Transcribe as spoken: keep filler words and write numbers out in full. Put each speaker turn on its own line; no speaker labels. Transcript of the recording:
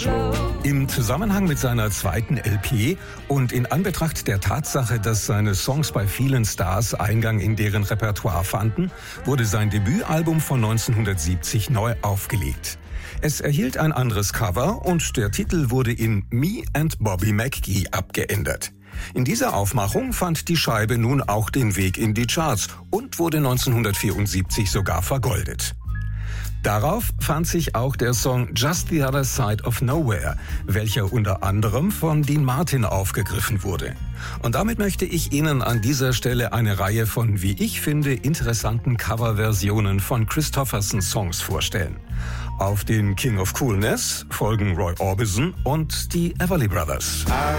Im Zusammenhang mit seiner zweiten L P und in Anbetracht der Tatsache, dass seine Songs bei vielen Stars Eingang in deren Repertoire fanden, wurde sein Debütalbum von neunzehnhundertsiebzig neu aufgelegt. Es erhielt ein anderes Cover und der Titel wurde in Me and Bobby McGee abgeändert. In dieser Aufmachung fand die Scheibe nun auch den Weg in die Charts und wurde neunzehnhundertvierundsiebzig sogar vergoldet. Darauf fand sich auch der Song Just the Other Side of Nowhere, welcher unter anderem von Dean Martin aufgegriffen wurde. Und damit möchte ich Ihnen an dieser Stelle eine Reihe von, wie ich finde, interessanten Coverversionen von Kristoffersons Songs vorstellen. Auf den King of Coolness folgen Roy Orbison und die Everly Brothers.
I